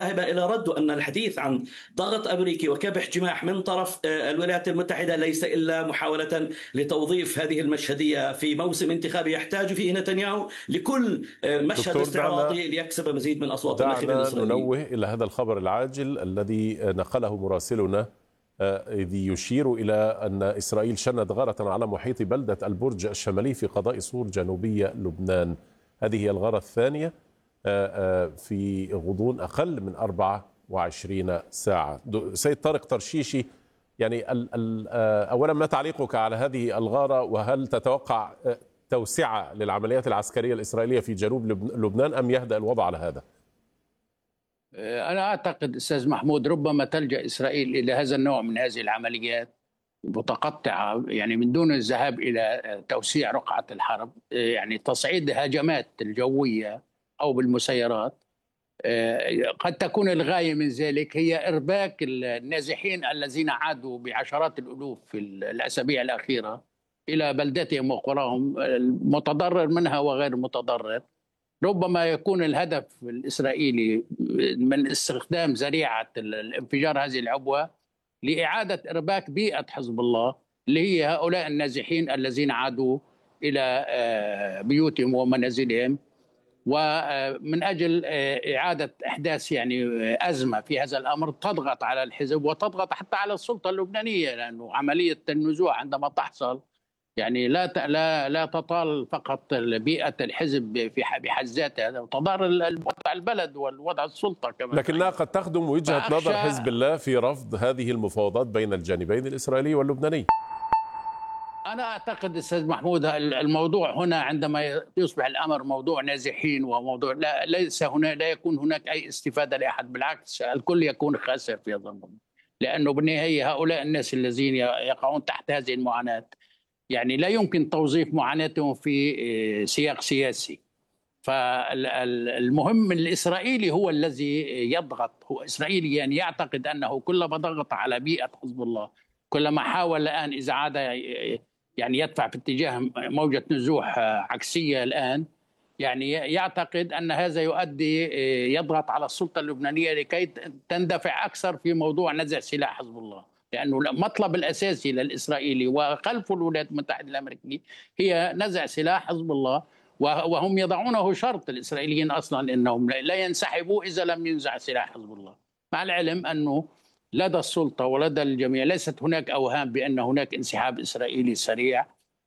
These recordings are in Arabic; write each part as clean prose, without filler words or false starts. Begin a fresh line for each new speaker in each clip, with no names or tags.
ذاهبة إلى رد، وأن الحديث عن ضغط أمريكي وكبح جماح من طرف الولايات المتحدة ليس إلا محاولة لتوظيف هذه المشهدية في موسم انتخابي يحتاج فيه نتنياهو لكل مشهد استعراضي ليكسب مزيد من أصوات الناخبين الإسرائيليين.
ننوه إلى هذا الخبر العاجل الذي نقله مراسلنا، إذ يشير إلى أن إسرائيل شنت غارة على محيط بلدة البرج الشمالي في قضاء صور جنوبية لبنان. هذه هي الغارة الثانية في غضون أقل من 24 ساعة. سيد طارق طرشيشي، يعني أولا ما تعليقك على هذه الغارة، وهل تتوقع توسعة للعمليات العسكرية الإسرائيلية في جنوب لبنان أم يهدأ الوضع على هذا؟
أنا أعتقد أستاذ محمود ربما تلجأ إسرائيل إلى هذا النوع من هذه العمليات متقطعة، يعني من دون الذهاب إلى توسيع رقعة الحرب، يعني تصعيد هجمات الجوية أو بالمسيرات. قد تكون الغاية من ذلك هي إرباك النازحين الذين عادوا بعشرات الألوف في الأسابيع الأخيرة إلى بلدتهم وقراهم، المتضرر منها وغير المتضرر. ربما يكون الهدف الإسرائيلي من استخدام ذريعة الانفجار هذه العبوة لإعادة إرباك بيئة حزب الله، اللي هي هؤلاء النازحين الذين عادوا إلى بيوتهم ومنازلهم، ومن أجل إعادة إحداث يعني أزمة في هذا الأمر تضغط على الحزب وتضغط حتى على السلطة اللبنانية، لأنه عملية النزوع عندما تحصل يعني لا تطال فقط بيئة الحزب بحد ذاتها، تضار وضع البلد والوضع السلطة كمان.
لكنها قد تخدم وجهة نظر حزب الله في رفض هذه المفاوضات بين الجانبين الإسرائيلي واللبناني.
أنا أعتقد أستاذ محمود الموضوع هنا عندما يصبح الأمر موضوع نازحين وموضوع لا يكون هناك أي استفادة لأحد، بالعكس الكل يكون خاسر في هذا الموضوع، لأنه بالنهاية هؤلاء الناس الذين يقعون تحت هذه المعاناة يعني لا يمكن توظيف معاناتهم في سياق سياسي. فالمهم الإسرائيلي هو الذي يضغط، هو إسرائيلي يعني يعتقد أنه كلما ضغط على بيئة حزب الله، كلما حاول الآن إذا عاد يعني يدفع في اتجاه موجة نزوح عكسية الآن، يعني يعتقد أن هذا يضغط على السلطة اللبنانية لكي تندفع أكثر في موضوع نزع سلاح حزب الله، لأنه المطلب الأساسي للإسرائيلي وخلف الولايات المتحدة الأمريكية هي نزع سلاح حزب الله، وهم يضعونه شرط الإسرائيليين أصلا أنهم لا ينسحبوا إذا لم ينزع سلاح حزب الله، مع العلم أنه لدى السلطة ولدى الجميع ليست هناك أوهام بأن هناك انسحاب إسرائيلي سريع،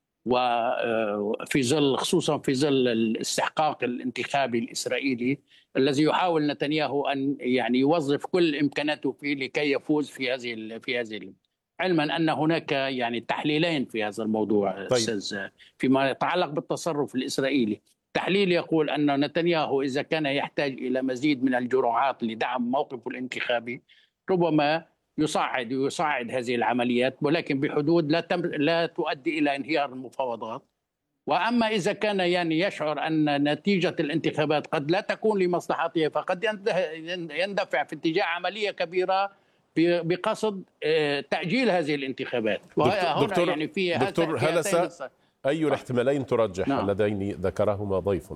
وفي ظل خصوصا في ظل الاستحقاق الانتخابي الإسرائيلي الذي يحاول نتنياهو أن يعني يوظف كل إمكاناته فيه لكي يفوز في هذه علما أن هناك يعني تحليلين في هذا الموضوع.
طيب.
أستاذ فيما يتعلق بالتصرف الإسرائيلي، تحليل يقول أن نتنياهو إذا كان يحتاج إلى مزيد من الجرعات لدعم موقفه الانتخابي ربما يصعد هذه العمليات، ولكن بحدود لا تؤدي إلى انهيار المفاوضات. وأما إذا كان يعني يشعر أن نتيجة الانتخابات قد لا تكون لمصلحته، فقد يندفع في اتجاه عملية كبيرة بقصد تأجيل هذه الانتخابات.
دكتور
يعني في
دكتور هلسة، أي الاحتمالين ترجح اللذين ذكرهما ضيفنا؟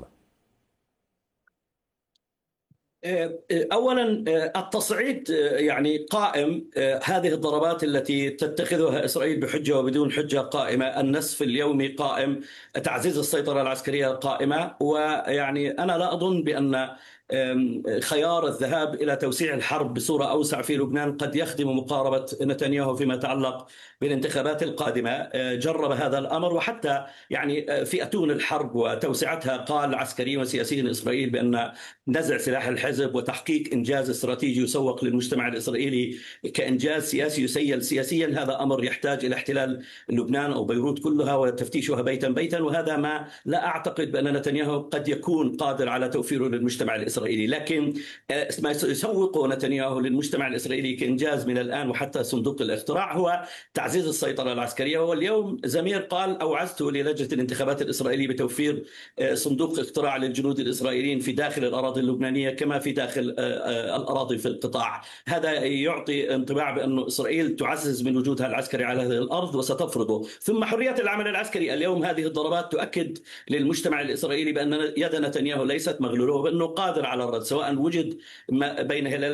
أولا التصعيد يعني قائم، هذه الضربات التي تتخذها إسرائيل بحجة وبدون حجة قائمة، النسف اليومي قائم، تعزيز السيطرة العسكرية قائمة. ويعني أنا لا أظن بأن خيار الذهاب إلى توسيع الحرب بصورة أوسع في لبنان قد يخدم مقاربة نتنياهو فيما يتعلق بالانتخابات القادمة. جرب هذا الأمر، وحتى يعني في أتون الحرب وتوسعتها قال عسكريين وسياسيين إسرائيل بأن نزع سلاح الحزب وتحقيق إنجاز استراتيجي يسوق للمجتمع الإسرائيلي كإنجاز سياسي يسيل سياسيا، هذا أمر يحتاج إلى احتلال لبنان أو بيروت كلها وتفتيشها بيتا بيتا، وهذا ما لا أعتقد بأن نتنياهو قد يكون قادر على توفيره للمجتمع الإسرائيلي. لكن ما يسوق نتنياهو للمجتمع الإسرائيلي كإنجاز من الآن وحتى صندوق الاقتراع هو تعزيز السيطرة العسكرية. واليوم زمير قال أوعزت للجنة الانتخابات الإسرائيلية بتوفير صندوق اقتراع للجنود الإسرائيليين في داخل الأراضي اللبنانية كما في داخل الأراضي في القطاع. هذا يعطي انطباع بأن إسرائيل تعزز من وجودها العسكري على هذه الأرض وستفرضه. ثم حرية العمل العسكري، اليوم هذه الضربات تؤكد للمجتمع الإسرائيلي بأن يد نتنياهو ليست مغلولة وبأنه قادر على الرد، سواء وجد بين هلال